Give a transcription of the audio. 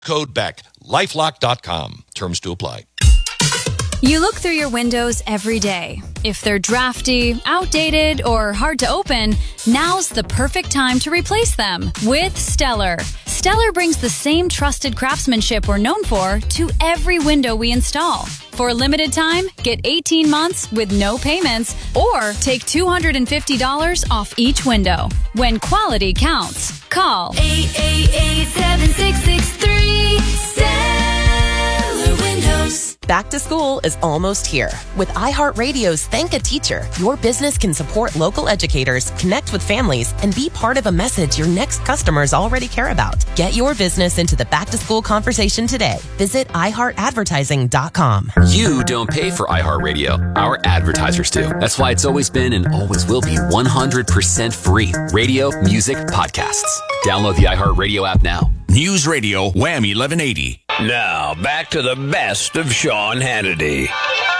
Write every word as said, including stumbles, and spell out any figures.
Code BECK. LifeLock dot com. Terms to apply. You look through your windows every day. If they're drafty, outdated, or hard to open, now's the perfect time to replace them with Stellar. Stellar brings the same trusted craftsmanship we're known for to every window we install. For a limited time, get eighteen months with no payments or take two hundred fifty dollars off each window. When quality counts, call eight eight eight, seven six six three, Stellar Windows. Back to school is almost here. With iHeartRadio's Thank a Teacher, your business can support local educators, connect with families, and be part of a message your next customers already care about. Get your business into the back-to-school conversation today. Visit i heart advertising dot com. You don't pay for iHeartRadio. Our advertisers do. That's why it's always been and always will be one hundred percent free. Radio, music, podcasts. Download the iHeartRadio app now. News Radio Wham eleven eighty. Now, back to the best of Sean Hannity.